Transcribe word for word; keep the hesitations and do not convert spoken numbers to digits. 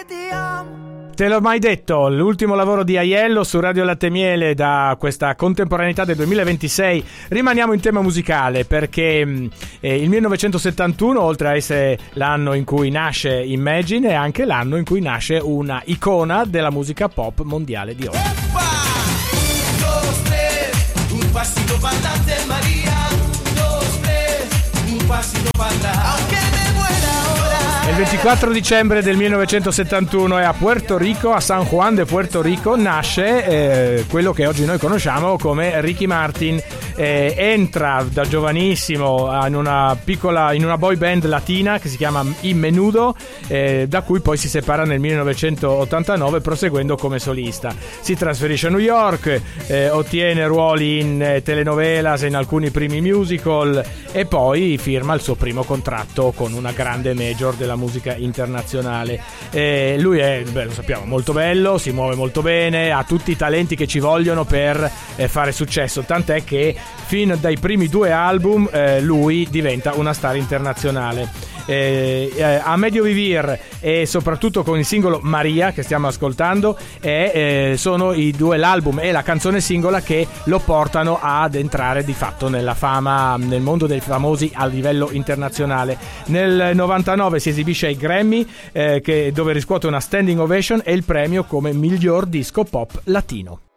che ti amo. Te l'ho mai detto, l'ultimo lavoro di Aiello su Radio Latte Miele da questa contemporaneità del duemilaventisei. Rimaniamo in tema musicale perché eh, il millenovecentosettantuno, oltre a essere l'anno in cui nasce Imagine, è anche l'anno in cui nasce una icona della musica pop mondiale di oggi. Dos, tres, un pasito para adelante, María. Dos, tres, un pasito para atrás. Aunque me muera ahora. Il ventiquattro dicembre del millenovecentosettantuno è a Puerto Rico, a San Juan de Puerto Rico, nasce eh, quello che oggi noi conosciamo come Ricky Martin. Eh, entra da giovanissimo in una piccola in una boy band latina che si chiama I Menudo, eh, da cui poi si separa nel millenovecentottantanove proseguendo come solista. Si trasferisce a New York, eh, ottiene ruoli in eh, telenovelas e in alcuni primi musical e poi firma il suo primo contratto con una grande major della musica internazionale. Eh, lui è, beh, lo sappiamo, molto bello, si muove molto bene, ha tutti i talenti che ci vogliono per eh, fare successo, tant'è che fin dai primi due album eh, lui diventa una star internazionale. Eh, eh, a Medio Vivir e soprattutto con il singolo Maria che stiamo ascoltando eh, eh, sono i due, l'album e la canzone singola, che lo portano ad entrare di fatto nella fama, nel mondo dei famosi a livello internazionale. Nel novantanove si esibisce ai Grammy, eh, che, dove riscuote una standing ovation e il premio come miglior disco pop latino.